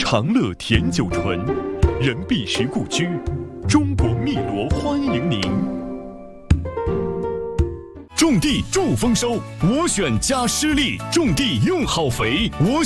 长乐甜酒醇，人必石故居，中国汨罗欢迎您。 种地助丰收，我选加施力，种地用好肥，我